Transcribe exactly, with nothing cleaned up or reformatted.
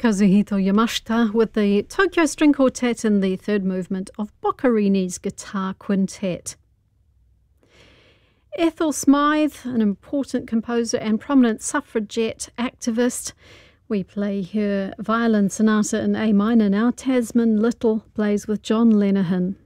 Kazuhito Yamashita with the Tokyo String Quartet in the third movement of Boccherini's Guitar Quintet. Ethel Smythe, an important composer and prominent suffragette activist. We play her violin sonata in A minor now. Tasman Little plays with John Lenihan.